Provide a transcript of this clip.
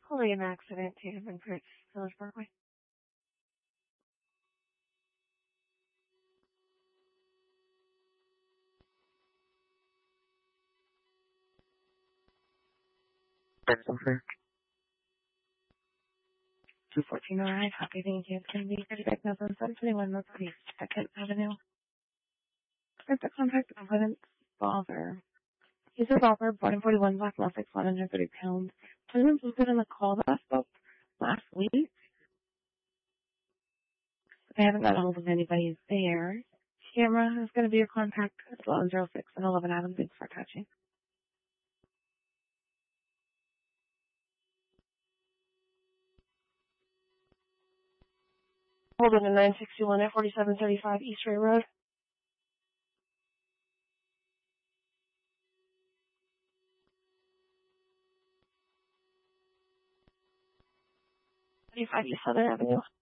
Only an accident, Tatum and Prince, Village Parkway. Over. 214 arrive. Happy thank you. Can be diagnosed on 721 Northeast 2nd Avenue. Start the contact evidence father. He's a robber, born in 41, black, lost like 130 pounds. President was good on the call that I spoke last week. I haven't got a hold of anybody there. Camera is going to be your contact as well as 06 and 11 Adam. Thanks for touching. Hold on to 961 at 4735 East Ray Road. East Southern Avenue.